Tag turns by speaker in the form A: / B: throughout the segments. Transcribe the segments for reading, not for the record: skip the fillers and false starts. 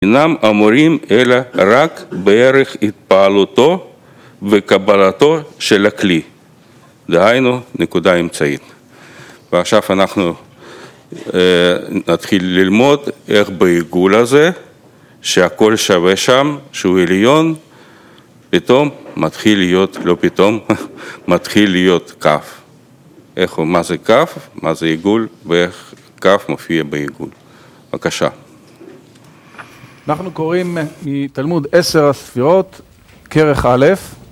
A: אינם אמורים אלא רק בערך התפעלותו וקבלתו של הכלי. דהיינו, נקודה אמצעית. ועכשיו אנחנו נתחיל ללמוד איך בעיגול הזה, שהכל שווה שם, שהוא עליון, פתאום מתחיל להיות, לא פתאום, מתחיל להיות כף. מה זה כף, מה זה עיגול, ואיך כף מופיע בעיגול. בבקשה.
B: אנחנו קוראים מתלמוד 10 הספירות, כרך א',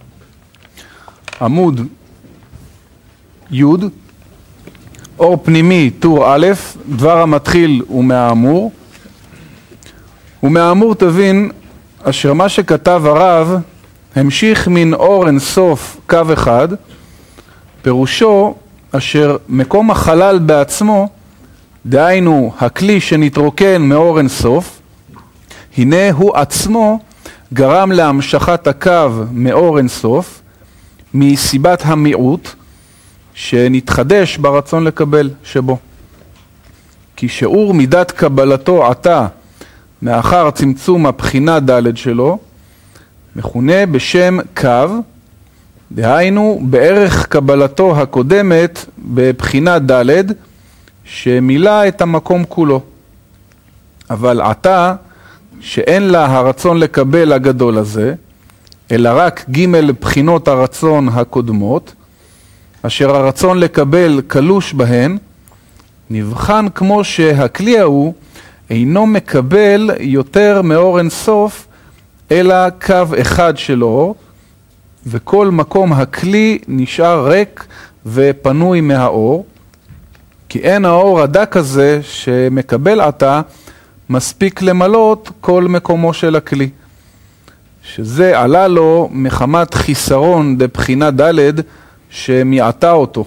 B: עמוד י', אור פנימי, טור א', דבר המתחיל ומהאמור. ומהאמור תבין אשר מה שכתב הרב המשיך מן אור אין סוף קו אחד, פירושו אשר מקום החלל בעצמו, דהיינו הכלי שנתרוקן מאור אין סוף, הנה הוא עצמו גרם להמשכת הקו מאור אין סוף, מסיבת המיעוט שנתחדש ברצון לקבל שבו. כי שיעור מידת קבלתו עתה מאחר צמצום הבחינה ד' שלו, מכונה בשם קו, דהיינו בערך קבלתו הקודמת בבחינה ד' שמילא את המקום כולו. אבל עתה שאין לה הרצון לקבל הגדול הזה, אלא רק ג' בחינות הרצון הקודמות, אשר הרצון לקבל קלוש בהן, נבחן כמו שהכלי ההוא אינו מקבל יותר מאור אין סוף, אלא קו אחד של אור, וכל מקום הכלי נשאר ריק ופנוי מהאור, כי אין האור הדק הזה שמקבל עתה, מספיק למלות כל מקומו של הכלי, שזה עלה לו מחמת חיסרון דבחינה ד' שמעטה אותו.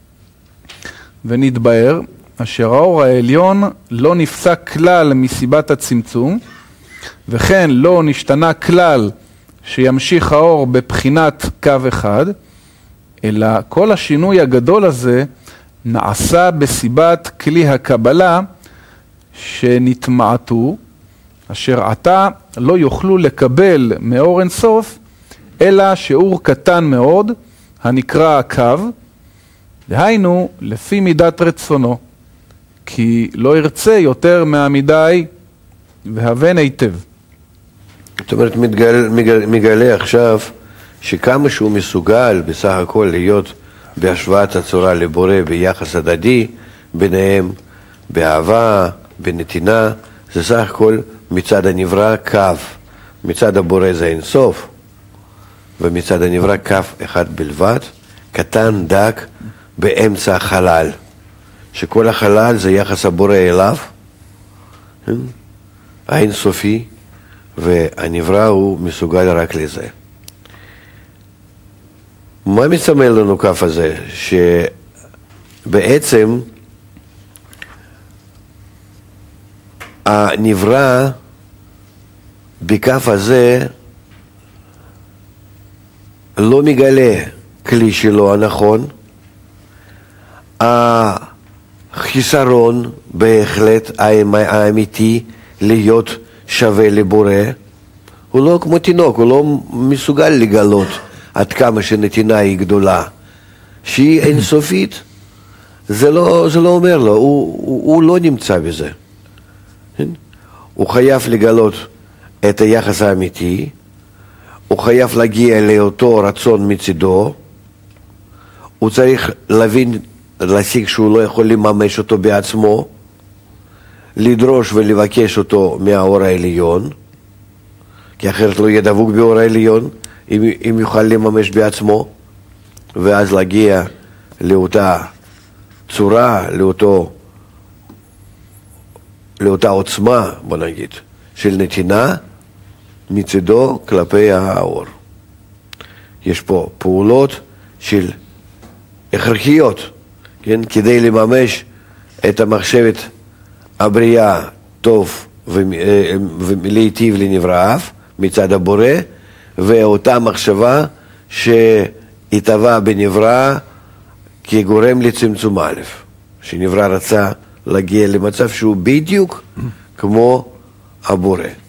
B: ונתבהר אשר האור העליון לא נפסק כלל מסיבת הצמצום, וכן לא נשתנה כלל שימשיך האור בבחינת קו אחד, אלא כל השינוי הגדול הזה נעשה בסיבת כלי הקבלה שנתמעטו, אשר עתה לא יוכלו לקבל מאור אין סוף, אלא שיעור קטן מאוד, הנקרא קו, דהיינו לפי מידת רצונו, כי לא ירצה יותר מהמידי והבן היטב.
C: זאת אומרת, מגלה עכשיו שכמה שהוא מסוגל בסך הכל להיות בהשוואת הצורה לבורא ביחס הדדי ביניהם, באהבה, בנתינה, זה סך הכל מצד הנברא קו, מצד הבורא זה אין סוף, ומצד הנברא קו אחד בלבד, קטן, דק, באמצע החלל, שכל החלל זה יחס הבורא אליו, האין סופי, והנברא הוא מסוגל רק לזה. מה מסמל לנו קו הזה? שבעצם הנברא בכף הזה לא מגלה כלי שלו הנכון, החיסרון בהחלט האמיתי להיות שווה לבורא, הוא לא כמו תינוק, הוא לא מסוגל לגלות עד כמה שנתינה היא גדולה, שהיא אינסופית, זה לא אומר לו, הוא לא נמצא בזה. הוא חייב לגלות את היחס האמיתי, הוא חייב להגיע לאותו רצון מצידו, הוא צריך להשיג שהוא לא יכול לממש אותו בעצמו, לדרוש ולבקש אותו מהאור העליון, כי אחרת לא יהיה דבוק באור העליון, אם יוכל לממש בעצמו, ואז להגיע לאותה צורה, לאותה עוצמה, בוא נגיד, של נתינה מצידו כלפי האור. יש פה פעולות של הכרחיות, כן? כדי לממש את המחשבת הבריאה טוב ולהיטיב לנבראיו מצד הבורא, ואותה מחשבה שהתהווה בנברא כגורם לצמצום א', שנברא רצה להגיע למצב שהוא בדיוק כמו הבורא.